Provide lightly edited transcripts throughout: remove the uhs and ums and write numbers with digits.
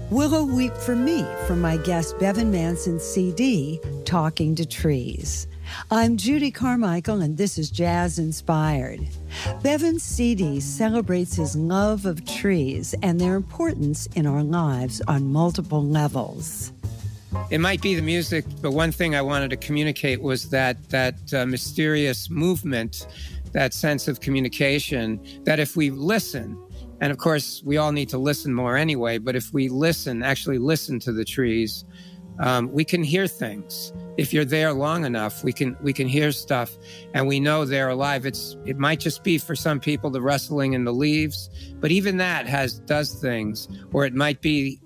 Willow Weep for Me from my guest Bevan Manson's CD, Talking to Trees. I'm Judy Carmichael, and this is Jazz Inspired. Bevan's CD celebrates his love of trees and their importance in our lives on multiple levels. It might be the music, but one thing I wanted to communicate was that mysterious movement, that sense of communication, that if we listen, and of course we all need to listen more anyway, but if we listen, actually listen to the trees, we can hear things. If you're there long enough, we can hear stuff, and we know they're alive. It might just be for some people the rustling in the leaves, but even that does things. Or it might be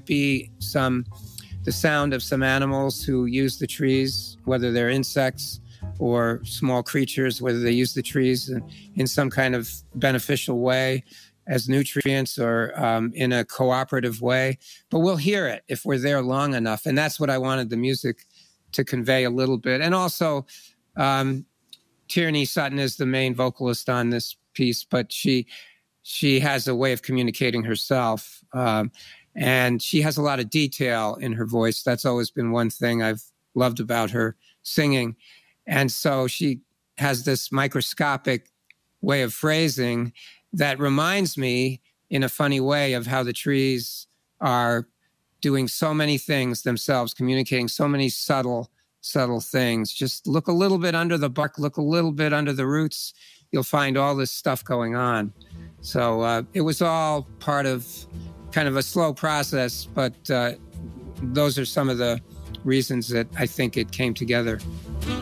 the sound of some animals who use the trees, whether they're insects or small creatures, whether they use the trees in some kind of beneficial way as nutrients or in a cooperative way. But we'll hear it if we're there long enough. And that's what I wanted the music to convey a little bit. And also, Tierney Sutton is the main vocalist on this piece, but she has a way of communicating herself. And she has a lot of detail in her voice. That's always been one thing I've loved about her singing. And so she has this microscopic way of phrasing that reminds me in a funny way of how the trees are doing so many things themselves, communicating so many subtle things. Just look a little bit under the bark, look a little bit under the roots. You'll find all this stuff going on. So it was all part of kind of a slow process, but those are some of the reasons that I think it came together.